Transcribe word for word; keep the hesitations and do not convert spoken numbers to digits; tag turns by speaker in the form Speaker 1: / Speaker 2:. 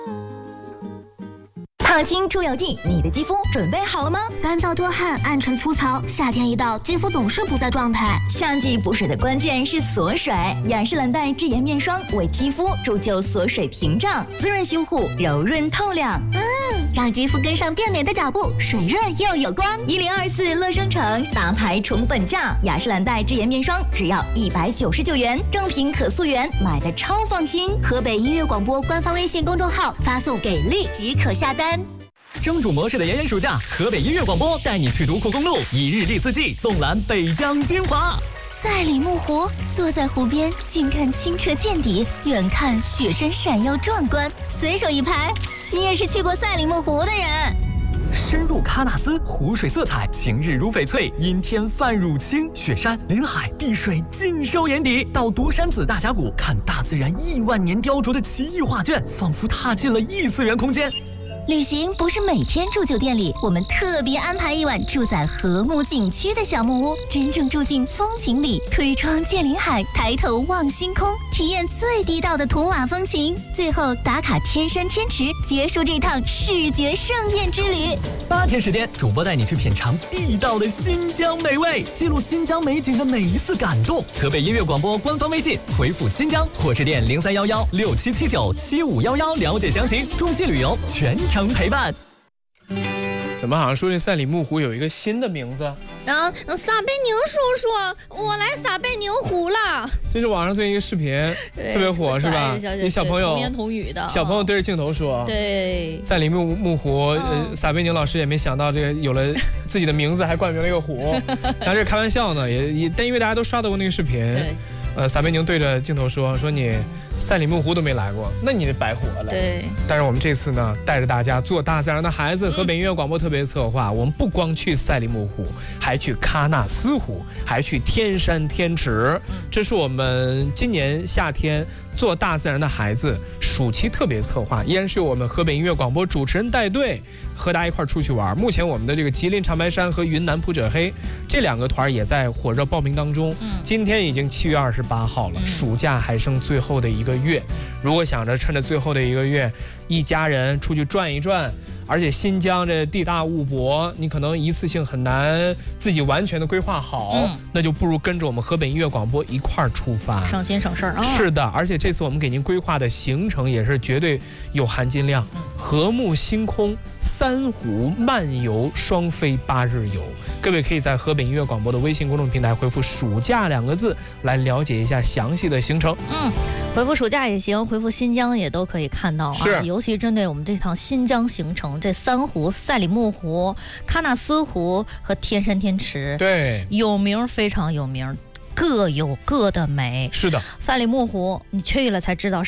Speaker 1: 烫青出油剂，你的肌肤准备好了吗？
Speaker 2: 干燥多汗、暗沉粗糙，夏天一到，肌肤总是不在状态。
Speaker 1: 夏季补水的关键是锁水，雅诗兰黛智颜面霜为肌肤铸就锁水屏障，滋润修护，柔润透亮。
Speaker 2: 嗯，让肌肤跟上变美的脚步，水润又有光。
Speaker 1: 一零二四乐生城大牌宠本价，雅诗兰黛智颜面霜只要一百九十九元，正品可溯源，买的超放心。
Speaker 2: 河北音乐广播官方微信公众号发送给力即可下单。
Speaker 3: 蒸煮模式的炎炎暑假，河北音乐广播带你去独库公路，一日历四季，纵览北疆精华。
Speaker 4: 赛里木湖，坐在湖边，近看清澈见底，远看雪山闪耀壮观。随手一拍，你也是去过赛里木湖的人。
Speaker 3: 深入喀纳斯，湖水色彩晴日如翡翠，阴天泛乳青，雪山、林海、碧水尽收眼底。到独山子大峡谷，看大自然亿万年雕琢的奇异画卷，仿佛踏进了异次元空间。
Speaker 4: 旅行不是每天住酒店里，我们特别安排一晚住在和睦景区的小木屋，真正住进风景里，推窗见林海，抬头望星空，体验最地道的图瓦风情。最后打卡天山天池，结束这趟视觉盛宴之旅。
Speaker 3: 八天时间，主播带你去品尝地道的新疆美味，记录新疆美景的每一次感动。河北音乐广播官方微信回复新疆或致电零三幺幺六七七九七五幺幺了解详情。中西旅游全程陪伴。
Speaker 5: 怎么好像说这赛里木湖有一个新的名字？
Speaker 6: 啊，撒贝宁叔叔，我来撒贝宁湖了。
Speaker 5: 这是网上最近一个视频，特别火，是吧？你小朋友
Speaker 6: 童言童语的，
Speaker 5: 小朋友对着镜头说，
Speaker 6: 对，
Speaker 5: 赛里木木湖，呃，撒贝宁老师也没想到这个有了自己的名字，还冠名了一个湖。然后这开玩笑呢，也也，但因为大家都刷到过那个视频。对。呃，撒贝宁对着镜头说：“说你赛里木湖都没来过，那你这白活了。”
Speaker 6: 对。
Speaker 5: 但是我们这次呢，带着大家做大自然的孩子，河北音乐广播特别策划，我们不光去赛里木湖，还去喀纳斯湖，还去天山天池。这是我们今年夏天做大自然的孩子暑期特别策划，依然是由我们河北音乐广播主持人带队，和大家一块出去玩。目前我们的这个吉林长白山和云南普者黑这两个团也在火热报名当中。嗯，今天已经七月二十八号了，暑假还剩最后的一个月。如果想着趁着最后的一个月，一家人出去转一转，而且新疆这地大物博，你可能一次性很难自己完全的规划好，嗯、那就不如跟着我们河北音乐广播一块儿出发，
Speaker 6: 省心省事儿啊！
Speaker 5: 是的，而且这次我们给您规划的行程也是绝对有含金量，嗯、和睦星空、三湖漫游双飞八日游。各位可以在河北音乐广播的微信公众平台回复“暑假”两个字来了解一下详细的行程。
Speaker 6: 嗯，回复暑假也行，回复新疆也都可以看到啊。
Speaker 5: 是，
Speaker 6: 尤其针对我们这趟新疆行程，这三湖、赛里木湖、喀纳斯湖和天山天池，
Speaker 5: 对，
Speaker 6: 有名，非常有名，各有各的美。
Speaker 5: 是的，
Speaker 6: 赛里木湖你去了才知道。